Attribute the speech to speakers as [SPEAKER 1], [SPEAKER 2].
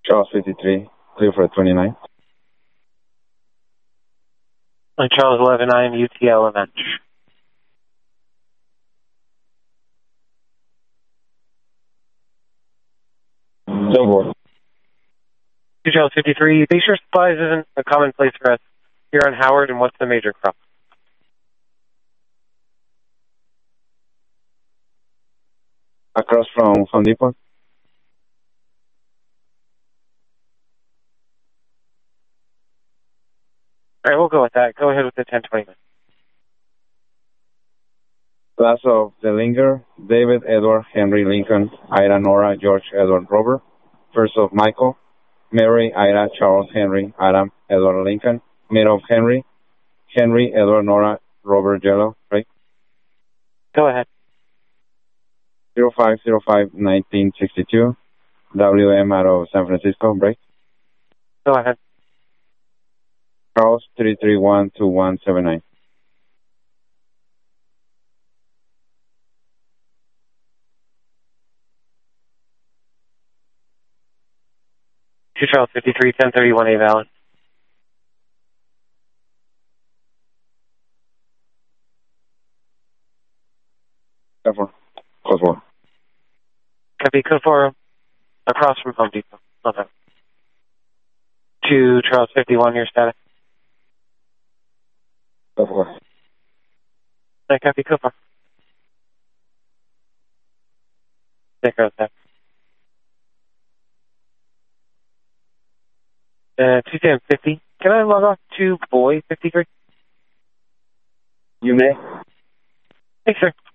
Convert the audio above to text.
[SPEAKER 1] Charles 53, clear for 29.
[SPEAKER 2] Charles 11, I am UTL event.
[SPEAKER 1] Billboard.
[SPEAKER 2] Charles 53, Bay Shore Supplies isn't a common place for us here on Howard, and what's the major crop?
[SPEAKER 1] Across from Home Depot.
[SPEAKER 2] All right, we'll go with that. Go ahead with the 1020.
[SPEAKER 1] Last of the Linger, David Edward Henry Lincoln, Ida Nora George Edward Robert. First of Michael, Mary Ida Charles Henry Adam Edward Lincoln. Middle of Henry, Henry Edward Nora Robert Jello, right?
[SPEAKER 2] Go ahead.
[SPEAKER 1] 0505-1962, WM out of San Francisco, break.
[SPEAKER 2] Go ahead.
[SPEAKER 1] Charles 331-2179.
[SPEAKER 2] Charles 53, 1031 A valid.
[SPEAKER 1] Close 4.
[SPEAKER 2] Copy, code 4, across from Home Depot. Okay. To Charles 51, your status.
[SPEAKER 1] Close 4.
[SPEAKER 2] I copy, code 4. Take care of that. Tuesday I'm 50. Can I log off to boy 53?
[SPEAKER 1] You may.
[SPEAKER 2] Thanks, sir.